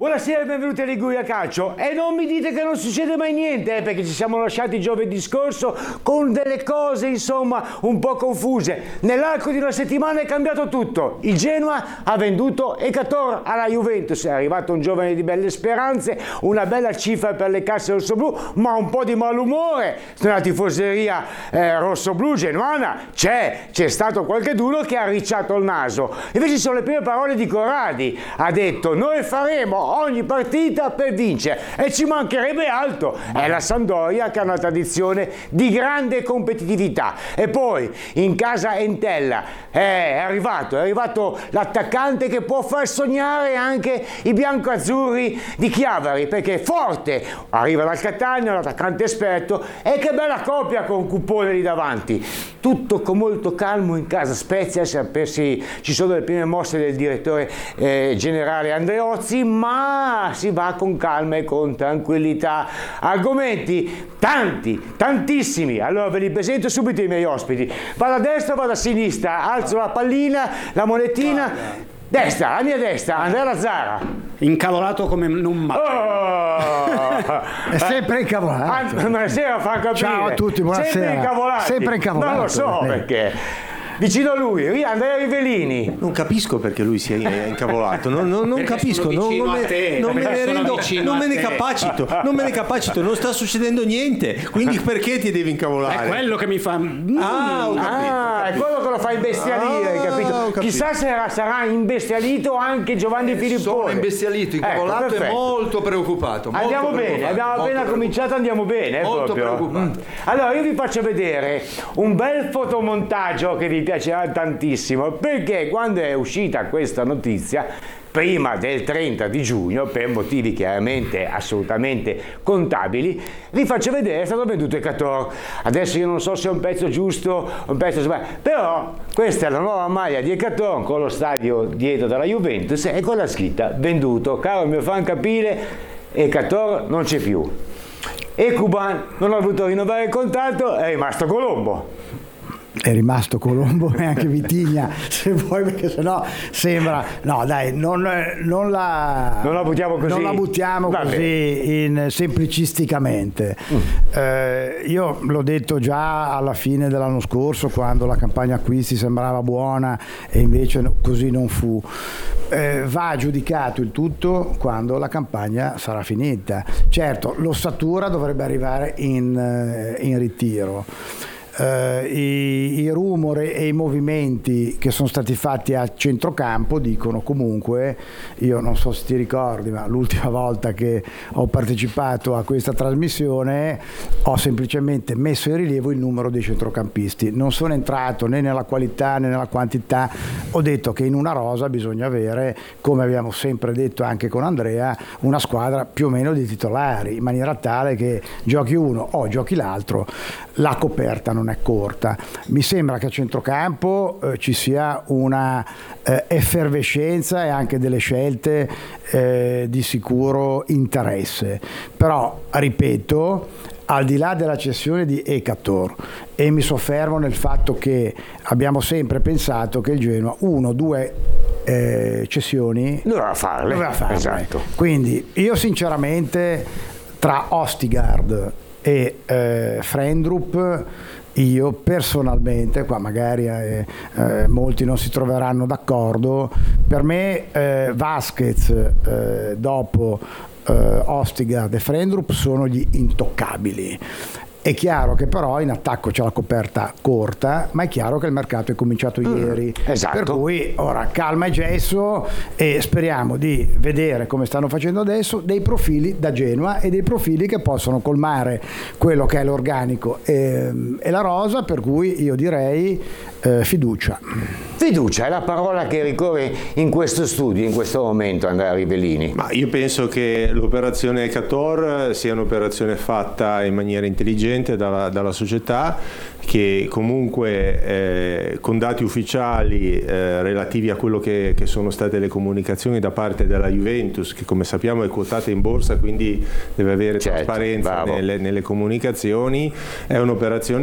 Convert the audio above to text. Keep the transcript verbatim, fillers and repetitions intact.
Buonasera e benvenuti a Liguria Calcio. E non mi dite che non succede mai niente, eh, perché ci siamo lasciati giovedì scorso con delle cose, insomma, un po' confuse. Nell'arco di una settimana è cambiato tutto. Il Genoa ha venduto Ekator alla Juventus, è arrivato un giovane di belle speranze, una bella cifra per le casse rossoblù, ma un po' di malumore nella tifoseria eh, rossoblù genuana c'è, c'è stato qualcheduno che ha ricciato il naso. Invece sono le prime parole di Corradi, ha detto: noi faremo ogni partita per vincere, e ci mancherebbe altro. È la Sampdoria che ha una tradizione di grande competitività. E poi in casa Entella è arrivato, è arrivato l'attaccante che può far sognare anche i biancoazzurri di Chiavari, perché è forte, arriva dal Catania, un attaccante esperto, e che bella coppia con Cupone lì davanti. Tutto con molto calmo in casa Spezia, ci sono le prime mosse del direttore eh, generale Andreozzi, ma si va con calma e con tranquillità. Argomenti tanti, tantissimi. Allora ve li presento subito i miei ospiti. Vado a destra, vado a sinistra, alzo la pallina, la monetina. Destra, la mia destra, Andrea Lazzara. Incavolato come non mai. Oh! È sempre incavolato. Buonasera, fa capire. Ciao a tutti, buonasera. Sempre incavolati. Sempre incavolato. Non lo so perché. Vicino a lui, Andrea Rivellini. Non capisco perché lui si è incavolato, non, non, non capisco, non, non, me, te, non me ne rendo, non me ne te. capacito, non me ne capacito, non sta succedendo niente, quindi perché ti devi incavolare? È quello che mi fa... Ah, ho capito, Ah, è quello che lo fa imbestialire, Ah, capito? ho capito. Chissà se sarà, sarà imbestialito anche Giovanni Filippone. Sono imbestialito, incavolato Ecco, e perfetto. molto preoccupato. Molto Andiamo preoccupato, bene, abbiamo molto appena cominciato, andiamo bene. eh, Molto proprio. preoccupato. Mm. Allora io vi faccio vedere un bel fotomontaggio che vi piacerà tantissimo, perché quando è uscita questa notizia, prima del trenta di giugno, per motivi chiaramente assolutamente contabili, vi faccio vedere, è stato venduto Ekator. Adesso io non so se è un pezzo giusto, un pezzo sbagliato, però questa è la nuova maglia di Ekator con lo stadio dietro della Juventus e con la scritta venduto. Caro mio fan capire, Ekator non c'è più. Ekuban non ha voluto rinnovare il contratto, è rimasto Colombo. È rimasto Colombo e anche Vitigna, se vuoi, perché sennò sembra... No dai, non, non la... Non la buttiamo così? Non la buttiamo Va così in, semplicisticamente. Mm. Eh, io l'ho detto già alla fine dell'anno scorso, quando la campagna acquisti sembrava buona e invece così non fu. Eh, va giudicato il tutto quando la campagna sarà finita. Certo, l'ossatura dovrebbe arrivare in, in ritiro. Uh, i, i rumori e i movimenti che sono stati fatti a centrocampo dicono comunque, io non so se ti ricordi, ma l'ultima volta che ho partecipato a questa trasmissione ho semplicemente messo in rilievo il numero dei centrocampisti, non sono entrato né nella qualità né nella quantità, ho detto che in una rosa bisogna avere, come abbiamo sempre detto anche con Andrea, una squadra più o meno di titolari, in maniera tale che giochi uno o giochi l'altro, la coperta non è corta. Mi sembra che a centrocampo eh, ci sia una eh, effervescenza e anche delle scelte eh, di sicuro interesse, però ripeto, al di là della cessione di Ekator, e mi soffermo nel fatto che abbiamo sempre pensato che il Genoa uno, due eh, cessioni doveva farle, doveva farle. Esatto. Quindi io sinceramente tra Ostigard e eh, Frendrup, io personalmente, qua magari eh, eh, molti non si troveranno d'accordo, per me eh, Vasquez eh, dopo eh, Ostigard e Frendrup sono gli intoccabili. È chiaro che però in attacco c'è la coperta corta, ma è chiaro che il mercato è cominciato mm, ieri, esatto. Per cui ora calma e gesso e speriamo di vedere, come stanno facendo adesso, dei profili da Genoa e dei profili che possono colmare quello che è l'organico e, e la rosa, per cui io direi eh, fiducia. Fiducia è la parola che ricorre in questo studio, in questo momento, Andrea Rivellini. Ma io penso che l'operazione Ekator sia un'operazione fatta in maniera intelligente dalla, dalla società, che comunque eh, con dati ufficiali eh, relativi a quello che, che sono state le comunicazioni da parte della Juventus, che come sappiamo è quotata in borsa, quindi deve avere certo, trasparenza nelle, nelle comunicazioni, è un'operazione